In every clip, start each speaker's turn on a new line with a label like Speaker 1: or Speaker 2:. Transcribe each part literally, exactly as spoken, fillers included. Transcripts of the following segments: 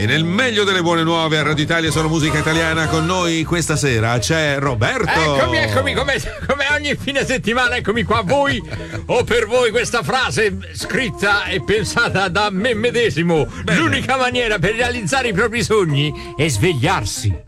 Speaker 1: E nel meglio delle buone nuove a Radio Italia Solo Musica Italiana con noi questa sera c'è Roberto.
Speaker 2: Eccomi, eccomi, come, come ogni fine settimana, eccomi qua, voi o per voi questa frase scritta e pensata da me medesimo. Bene. L'unica maniera per realizzare i propri sogni è svegliarsi.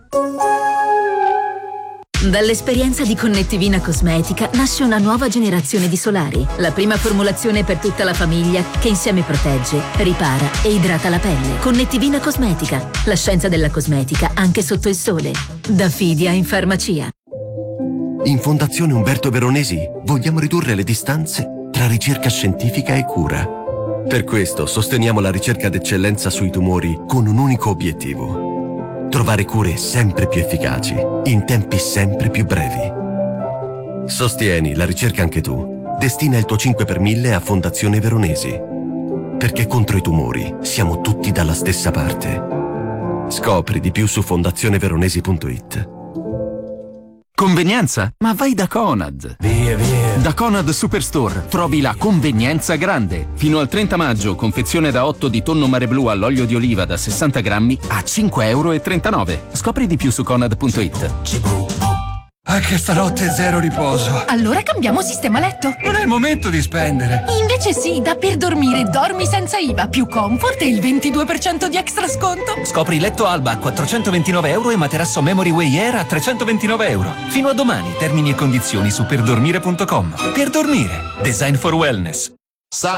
Speaker 3: Dall'esperienza di Connettivina Cosmetica nasce una nuova generazione di solari. La prima formulazione per tutta la famiglia che insieme protegge, ripara e idrata la pelle. Connettivina Cosmetica, la scienza della cosmetica anche sotto il sole. Da Fidia in farmacia.
Speaker 4: In Fondazione Umberto Veronesi vogliamo ridurre le distanze tra ricerca scientifica e cura. Per questo sosteniamo la ricerca d'eccellenza sui tumori con un unico obiettivo: trovare cure sempre più efficaci, in tempi sempre più brevi. Sostieni la ricerca anche tu. Destina il tuo cinque per mille a Fondazione Veronesi. Perché contro i tumori siamo tutti dalla stessa parte. Scopri di più su fondazioneveronesi punto it.
Speaker 5: Convenienza? Ma vai da Conad!
Speaker 6: Via, via!
Speaker 5: Da Conad Superstore trovi la convenienza grande. Fino al trenta maggio, confezione da otto di tonno mare blu all'olio di oliva da sessanta grammi a cinque e trentanove euro. Scopri di più su conad punto it.
Speaker 6: Anche stanotte zero riposo.
Speaker 7: Allora cambiamo sistema letto.
Speaker 6: Non è il momento di spendere.
Speaker 7: Invece sì, da Per Dormire dormi senza I V A, più comfort e il ventidue per cento di extra sconto.
Speaker 8: Scopri letto Alba a quattrocentoventinove euro e materasso Memory Way Air a trecentoventinove euro. Fino a domani, termini e condizioni su perdormire punto com. Per dormire, design for wellness.